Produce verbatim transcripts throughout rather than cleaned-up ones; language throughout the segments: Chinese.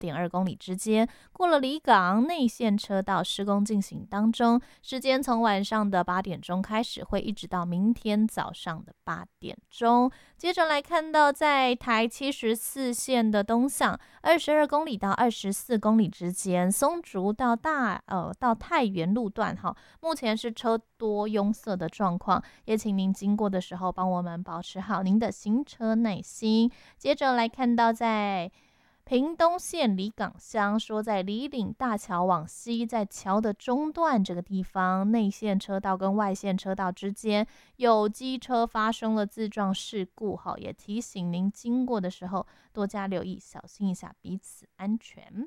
点二公里之间。过了离港，内线车道施工进行当中，时间从晚上的八点钟开始，会一直到明天早上的八点钟。接着来看到在台七十四线的东向二十二公里到二十四公里之间，松竹到大呃到太原路段哈，目前是车多拥塞的状况，也请您经过的时候帮我们保持好您的行车耐心。接着来看到在屏东县里港乡，说在里岭大桥往西，在桥的中段这个地方，内线车道跟外线车道之间有机车发生了自撞事故，好，也提醒您经过的时候多加留意，小心一下彼此安全。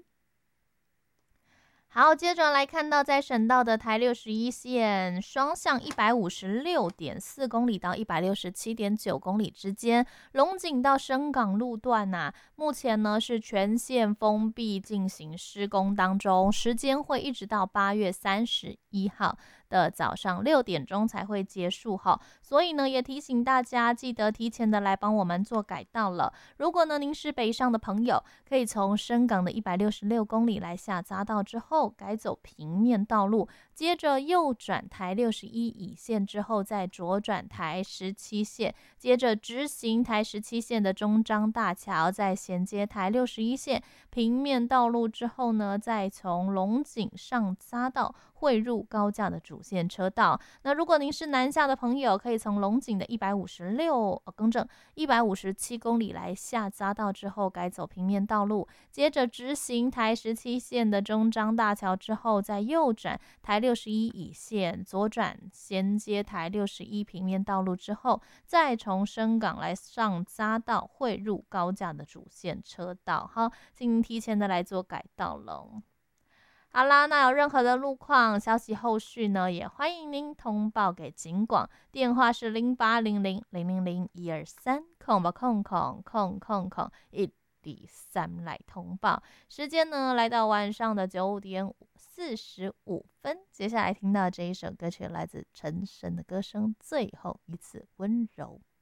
好，接着来看到在省道的台六十一线双向一百五十六点四公里到一百六十七点九公里之间，龙井到深港路段啊，目前呢是全线封闭进行施工当中，时间会一直到八月三十一号的早上六点钟才会结束哈，所以呢也提醒大家记得提前的来帮我们做改道了。如果呢您是北上的朋友，可以从深港的一百六十六公里来下匝道之后改走平面道路，接着右转台六十一乙线之后再左转台十七线，接着直行台十七线的中彰大桥，再衔接台六十一线平面道路之后呢，再从龙井上匝道汇入高架的主线车道。那如果您是南下的朋友，可以从龙井的一百五十六呃更正一百五十七公里来下匝道之后改走平面道路，接着直行台十七线的中彰大桥之后再右转台六十一乙线，左转衔接台六十一平面道路之后，再从深港来上匝道汇入高架的主线车道。好，请您提前的来做改道喽。好啦，那有任何的路况消息后续呢，也欢迎您通报给警广，电话是零八零零零零零一二三空吧空空空空空一第三来通报。时间呢来到晚上的九点四十五分，接下来听到这一首歌曲来自陈升的歌声《最后一次温柔》。